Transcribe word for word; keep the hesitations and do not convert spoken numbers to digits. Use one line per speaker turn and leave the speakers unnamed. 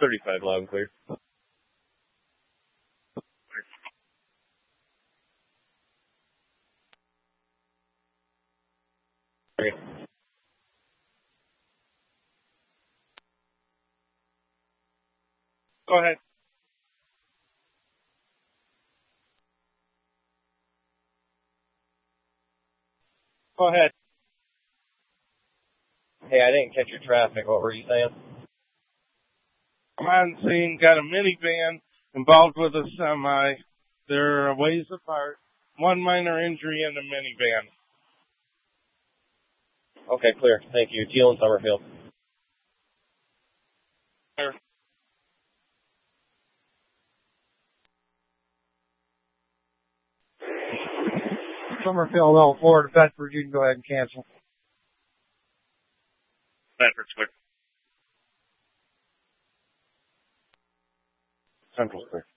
thirty-five loud and clear. Okay. Go ahead. Go ahead. Hey, I didn't catch your traffic. What were you saying? I'm on scene, got a minivan involved with a semi. They're a ways apart. One minor injury in the minivan. Okay, clear. Thank you. Teal and Summerfield. Clear.
Summerfield, L four to Bedford. You can go ahead and cancel.
Bedford's clear. Central's clear.